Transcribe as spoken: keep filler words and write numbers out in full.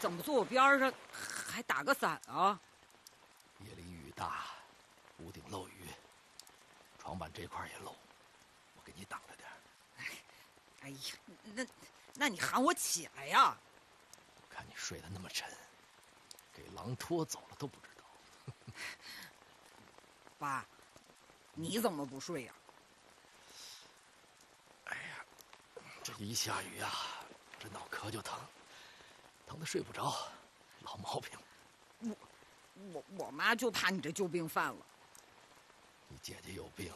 怎么坐我边上，还打个伞啊？ 夜里雨大，屋顶漏雨，床板这块也漏，我给你挡着点。 哎呀，那那你喊我起来呀！ 我看你睡得那么沉，给狼拖走了都不知道。 爸，你怎么不睡呀？ 哎呀，这一下雨呀、啊，这脑壳就疼，疼得睡不着，老毛病。 我我我妈就怕你这旧病犯了。 你姐姐有病，